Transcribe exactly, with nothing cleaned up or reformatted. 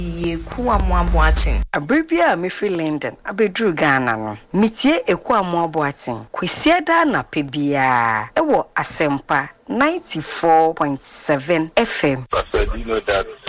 Yeku Amoaboaten. Abribia me free London. Abedru Ghana no. Mitie Eku Amoaboaten. Kwesiada na pebia. Ewo Asempa ninety-four point seven F M. I said, you know that